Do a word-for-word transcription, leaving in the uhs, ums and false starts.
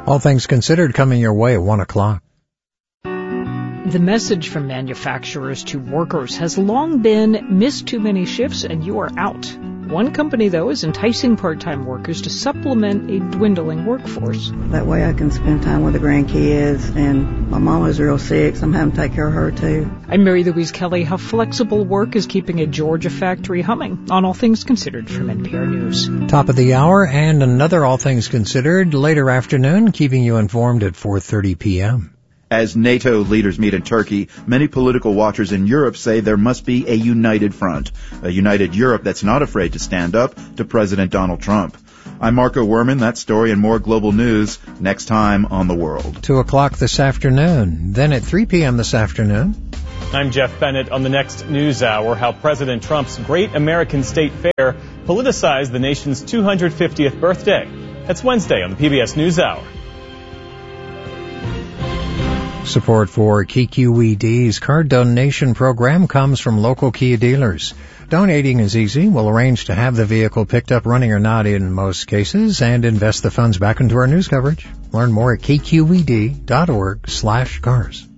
All Things Considered coming your way at one o'clock. The message from manufacturers to workers has long been, miss too many shifts and you are out. One company, though, is enticing part-time workers to supplement a dwindling workforce. That way I can spend time with the grandkids, and my mama's real sick, so I'm having to take care of her, too. I'm Mary Louise Kelly. How flexible work is keeping a Georgia factory humming on All Things Considered from N P R News. Top of the hour and another All Things Considered later afternoon, keeping you informed at four thirty p.m. As NATO leaders meet in Turkey, many political watchers in Europe say there must be a united front, a united Europe that's not afraid to stand up to President Donald Trump. I'm Marco Werman. That story and more global news next time on The World. Two o'clock this afternoon. Then at three p.m. this afternoon. I'm Jeff Bennett. On the next News Hour, how President Trump's Great American State Fair politicized the nation's two hundred fiftieth birthday. That's Wednesday on the P B S News Hour. Support for K Q E D's card donation program comes from local Kia dealers. Donating is easy. We'll arrange to have the vehicle picked up running or not in most cases and invest the funds back into our news coverage. Learn more at k q e d dot org slash cars.